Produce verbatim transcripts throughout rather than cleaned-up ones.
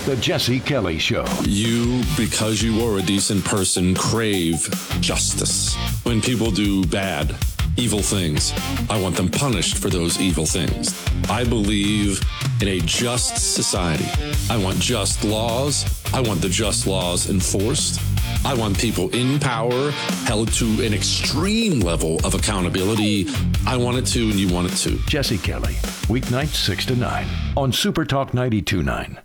The Jesse Kelly Show. You, because you are a decent person, crave justice. When people do bad, evil things, I want them punished for those evil things. I believe in a just society. I want just laws. I want the just laws enforced. I want people in power held to an extreme level of accountability. I want it to, and you want it to. Jesse Kelly, weeknights six to nine on Super Talk ninety-two point nine.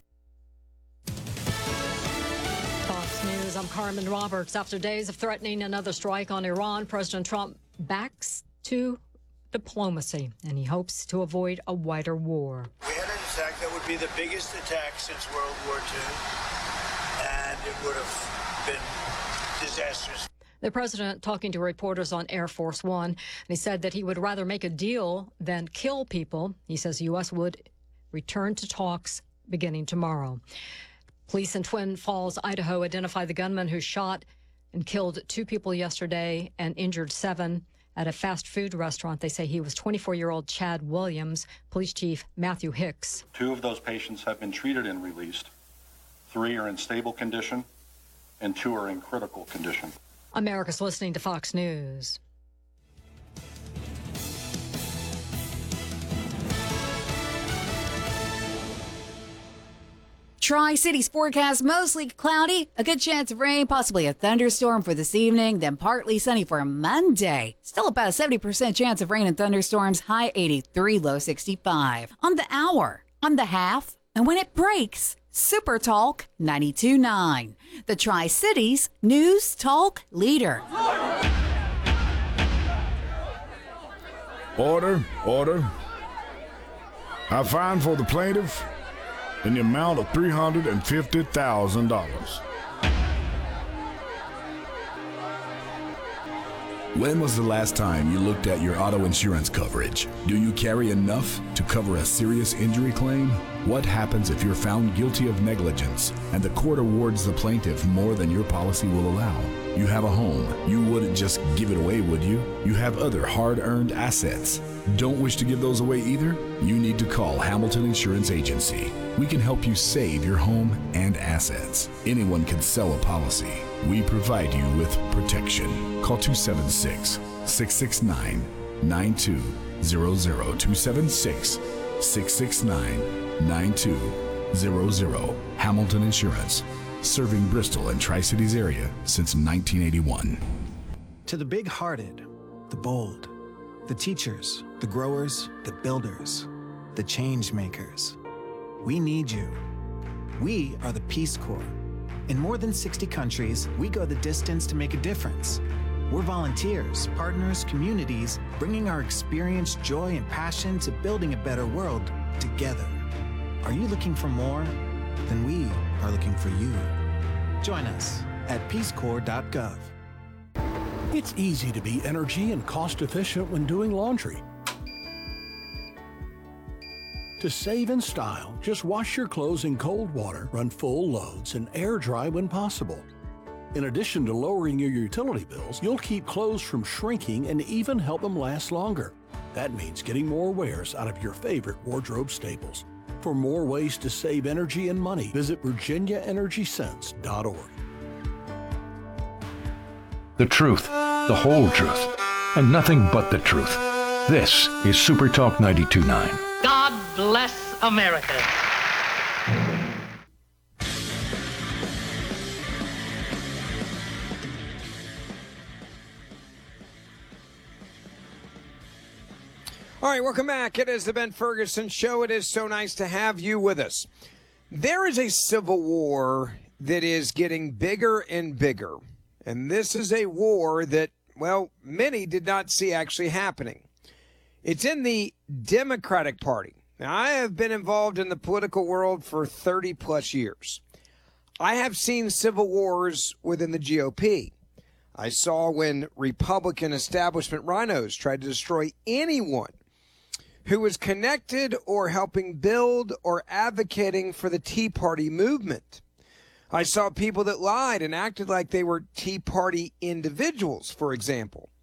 Fox News, I'm Carmen Roberts. After days of threatening another strike on Iran, President Trump backs to diplomacy, and he hopes to avoid a wider war. We had an attack that would be the biggest attack since World War Two, and it would have been disastrous. The president talking to reporters on Air Force One, and he said that he would rather make a deal than kill people. He says the U S would return to talks beginning tomorrow. Police in Twin Falls, Idaho, identified the gunman who shot and killed two people yesterday and injured seven at a fast food restaurant. They say he was twenty-four-year-old Chad Williams. Police Chief Matthew Hicks. Two of those patients have been treated and released. Three are in stable condition, and two are in critical condition. America's listening to Fox News. Tri-Cities forecast mostly cloudy, a good chance of rain, possibly a thunderstorm for this evening, then partly sunny for Monday. Still about a seventy percent chance of rain and thunderstorms, high eighty-three, low sixty-five. On the hour, on the half, and when it breaks, Super Talk ninety-two point nine, the Tri-Cities News Talk leader. Order, order. I find for the plaintiff in the amount of three hundred fifty thousand dollars. When was the last time you looked at your auto insurance coverage? Do you carry enough to cover a serious injury claim? What happens if you're found guilty of negligence and the court awards the plaintiff more than your policy will allow? You have a home. You wouldn't just give it away, would you? You have other hard-earned assets. Don't wish to give those away either? You need to call Hamilton Insurance Agency. We can help you save your home and assets. Anyone can sell a policy. We provide you with protection. Call two seven six, six six nine, nine two zero zero, two seven six, six six nine, nine two zero zero. Hamilton Insurance, serving Bristol and Tri-Cities area since nineteen eighty-one. To the big-hearted, the bold, the teachers, the growers, the builders, the change makers, we need you. We are the Peace Corps. In more than sixty countries, we go the distance to make a difference. We're volunteers, partners, communities, bringing our experience, joy, and passion to building a better world together. Are you looking for more? Then we are looking for you. Join us at peace corps dot gov. It's easy to be energy and cost efficient when doing laundry. To save in style, just wash your clothes in cold water, run full loads, and air dry when possible. In addition to lowering your utility bills, you'll keep clothes from shrinking and even help them last longer. That means getting more wears out of your favorite wardrobe staples. For more ways to save energy and money, visit virginia energy sense dot org. The truth, the whole truth, and nothing but the truth. This is Super Talk ninety-two point nine. God bless America. All right, welcome back. It is the Ben Ferguson Show. It is so nice to have you with us. There is a civil war that is getting bigger and bigger. And this is a war that, well, many did not see actually happening. It's in the Democratic Party. Now, I have been involved in the political world for thirty plus years. I have seen civil wars within the G O P. I saw when Republican establishment rhinos tried to destroy anyone who was connected or helping build or advocating for the Tea Party movement. I saw people that lied and acted like they were Tea Party individuals, for example.